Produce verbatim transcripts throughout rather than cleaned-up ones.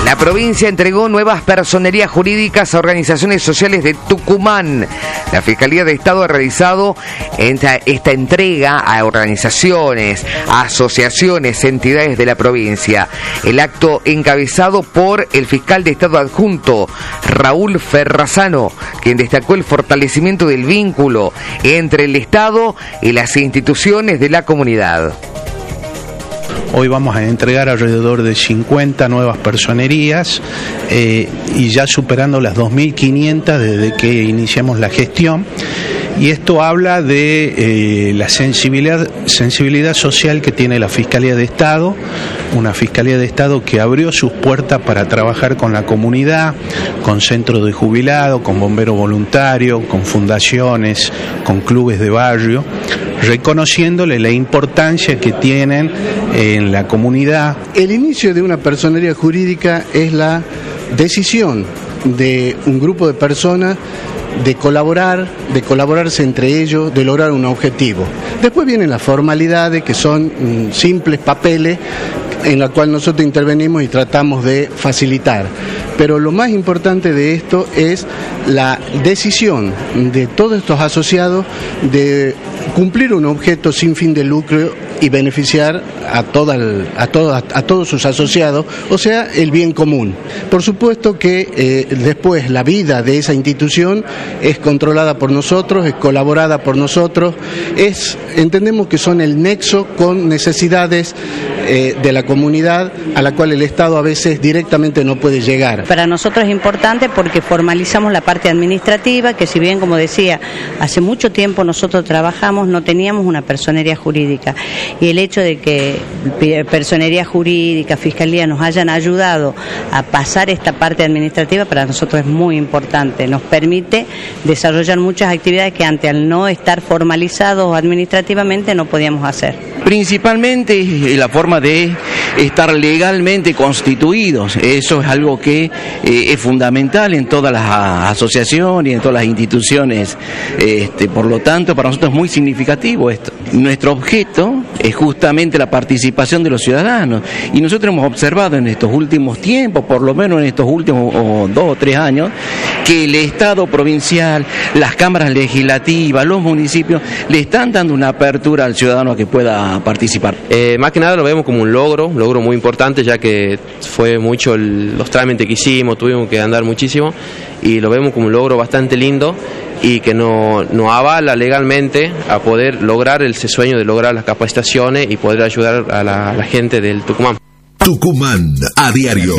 La provincia entregó nuevas personerías jurídicas a organizaciones sociales de Tucumán. La Fiscalía de Estado ha realizado esta, esta entrega a organizaciones, a asociaciones, entidades de la provincia. El acto encabezado por el fiscal de Estado adjunto, Raúl Ferrazano, quien destacó el fortalecimiento del vínculo entre el Estado y las instituciones de la comunidad. Hoy vamos a entregar alrededor de cincuenta nuevas personerías eh, y ya superando las dos mil quinientas desde que iniciamos la gestión. Y esto habla de eh, la sensibilidad, sensibilidad social que tiene la Fiscalía de Estado, una Fiscalía de Estado que abrió sus puertas para trabajar con la comunidad, con centros de jubilados, con bomberos voluntarios, con fundaciones, con clubes de barrio, reconociéndole la importancia que tienen en la comunidad. El inicio de una personería jurídica es la decisión de un grupo de personas de colaborar, de colaborarse entre ellos, de lograr un objetivo. Después vienen las formalidades, que son mm, simples papeles en la cual nosotros intervenimos y tratamos de facilitar. Pero lo más importante de esto es la decisión de todos estos asociados de cumplir un objeto sin fin de lucro y beneficiar a, toda el, a, todo, a, a todos sus asociados, o sea, el bien común. Por supuesto que eh, después la vida de esa institución es controlada por nosotros, es colaborada por nosotros, es, entendemos que son el nexo con necesidades eh, de la comunidad a la cual el Estado a veces directamente no puede llegar. Para nosotros es importante porque formalizamos la parte administrativa, que si bien, como decía, hace mucho tiempo nosotros trabajamos, no teníamos una personería jurídica. Y el hecho de que personería jurídica, fiscalía nos hayan ayudado a pasar esta parte administrativa para nosotros es muy importante. Nos permite desarrollar muchas actividades que antes, al no estar formalizados administrativamente, no podíamos hacer. Principalmente la forma de estar legalmente constituidos. Eso es algo que eh, es fundamental en todas las asociaciones y en todas las instituciones. Este, por lo tanto, para nosotros es muy significativo esto. Nuestro objeto es justamente la participación de los ciudadanos, y nosotros hemos observado en estos últimos tiempos, por lo menos en estos últimos oh, dos o tres años, que el Estado provincial, las cámaras legislativas, los municipios le están dando una apertura al ciudadano a que pueda participar. Eh, más que nada lo vemos como un logro, un logro muy importante, ya que fue mucho el, los trámites que hicimos, tuvimos que andar muchísimo, y lo vemos como un logro bastante lindo y que nos no avala legalmente a poder lograr ese sueño de lograr las capacitaciones y poder ayudar a la, a la gente del Tucumán. Tucumán a diario.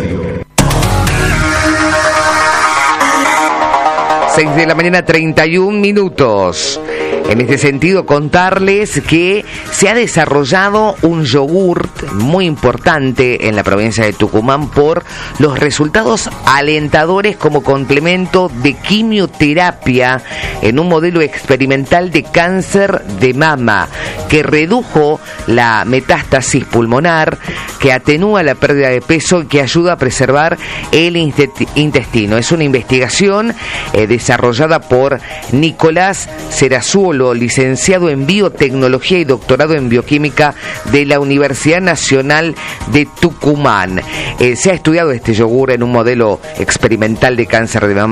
seis de la mañana, treinta y un minutos. En este sentido, contarles que se ha desarrollado un yogurt muy importante en la provincia de Tucumán por los resultados alentadores como complemento de quimioterapia en un modelo experimental de cáncer de mama que redujo la metástasis pulmonar, que atenúa la pérdida de peso y que ayuda a preservar el intestino. Es una investigación eh, desarrollada por Nicolás Cerazuolo, licenciado en biotecnología y doctorado en bioquímica de la Universidad Nacional de Tucumán. Eh, se ha estudiado este yogur en un modelo experimental de cáncer de mama